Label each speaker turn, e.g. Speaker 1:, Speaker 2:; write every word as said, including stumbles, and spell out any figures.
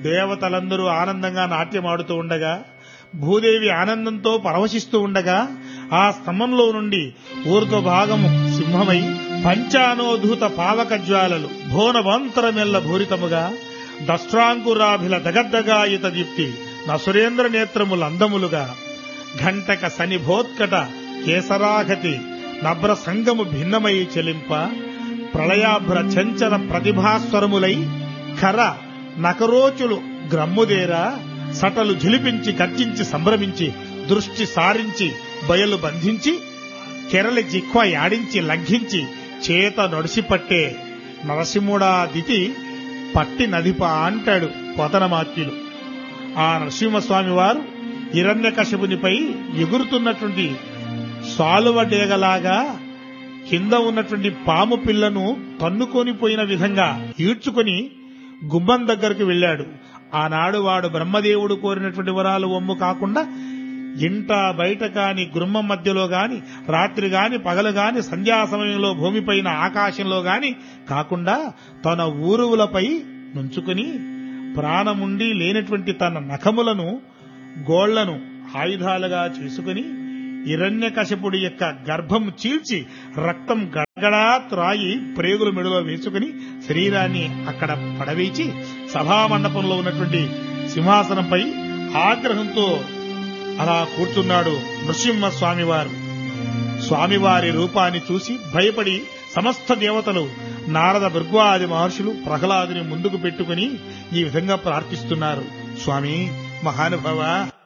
Speaker 1: దేవతలందరూ ఆనందంగా నాట్యమాడుతూ ఉండగా, భూదేవి ఆనందంతో పరవశిస్తూ ఉండగా, ఆ స్తంభంలో నుండి ఊర్ధ్వ భాగము సింహమై పంచానోధూత పావక జ్వాలలు భోనవంతరమెల్ల భూరితముగా దష్ట్రాంకురాభిల దగద్దగాయుత దీప్తి నసురేంద్ర నేత్రములు అందములుగా ఘంటక సనిభోత్కట కేసరాగతి నభ్ర సంగము భిన్నమై చెలింప ప్రళయాభ్ర చంచల ప్రతిభాస్వరములై ఖర నకరోచులు గ్రమ్ముదేరా సటలు ఝిలిపించి గర్జించి సంభ్రమించి దృష్టి సారించి బయలు బంధించి కెరలి జిహ్వ యాడించి లంఘించి చేత నొడిసిపట్టే నరసింహుడా దితి పట్టి నదిప అంటాడు పోతనమాత్యులు. ఆ నరసింహస్వామి వారు హిరణ్యకశిపునిపై ఎగురుతున్నటువంటి సాలువ డేగలాగా కింద ఉన్నటువంటి పాము పిల్లను తన్నుకొని పోయిన విధంగా ఈడ్చుకొని గుమ్మం దగ్గరకు వెళ్లాడు. ఆనాడు వాడు బ్రహ్మదేవుడు కోరినటువంటి వరాలు ఒమ్ము కాకుండా ఇంట బయట కాని గుమ్మం మధ్యలో గాని రాత్రి గాని పగలు గాని సంధ్యా సమయంలో భూమిపైన ఆకాశంలో గాని కాకుండా తన ఊరువులపై నుంచుకుని ప్రాణముండి లేనటువంటి తన నఖములను గోళ్లను ఆయుధాలుగా చేసుకుని హిరణ్యకశిపుడి యొక్క గర్భం చీల్చి రక్తం గడగడా త్రాయి ప్రేగులు మెడలో వేసుకుని శరీరాన్ని అక్కడ పడవేచి సభామండపంలో ఉన్నటువంటి సింహాసనంపై ఆగ్రహంతో అలా కూర్చున్నాడు నృసింహ స్వామివారు. స్వామివారి రూపాన్ని చూసి భయపడి సమస్త దేవతలు నారద భృగ్వాది మహర్షులు ప్రహ్లాదుని ముందుకు పెట్టుకుని ఈ విధంగా ప్రార్థిస్తున్నారు. స్వామి మహానుభావ,